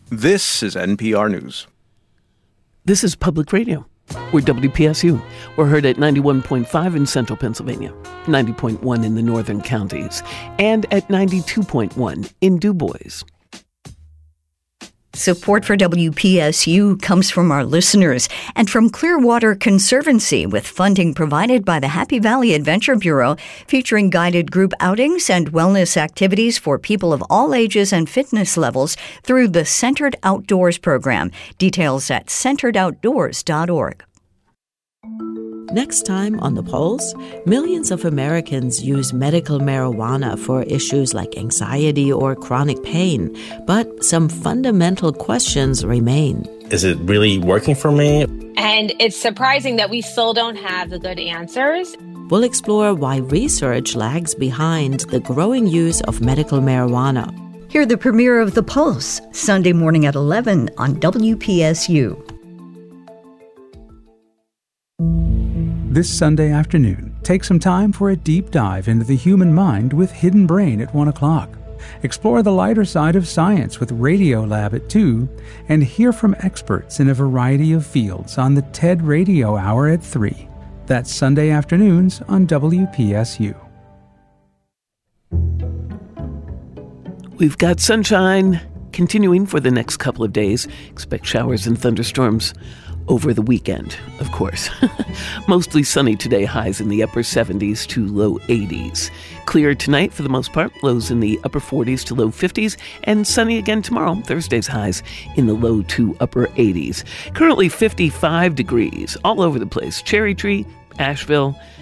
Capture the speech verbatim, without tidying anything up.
This is N P R News. This is Public Radio. We're W P S U. We're heard at ninety-one point five in central Pennsylvania, ninety point one in the northern counties, and at ninety-two point one in Du Bois. Support for W P S U comes from our listeners and from Clearwater Conservancy, with funding provided by the Happy Valley Adventure Bureau, featuring guided group outings and wellness activities for people of all ages and fitness levels through the Centered Outdoors program. Details at centered outdoors dot org. Next time on The Pulse, millions of Americans use medical marijuana for issues like anxiety or chronic pain, but some fundamental questions remain. Is it really working for me? And it's surprising that we still don't have the good answers. We'll explore why research lags behind the growing use of medical marijuana. Hear the premiere of The Pulse, Sunday morning at eleven on W P S U. This Sunday afternoon, take some time for a deep dive into the human mind with Hidden Brain at one o'clock. Explore the lighter side of science with Radiolab at two, and hear from experts in a variety of fields on the TED Radio Hour at three. That's Sunday afternoons on W P S U. We've got sunshine continuing for the next couple of days. Expect showers and thunderstorms over the weekend, of course. Mostly sunny today, highs in the upper seventies to low eighties. Clear tonight for the most part, lows in the upper forties to low fifties, and sunny again tomorrow, Thursday's highs in the low to upper eighties. Currently fifty-five degrees all over the place. Cherry Tree, Asheville,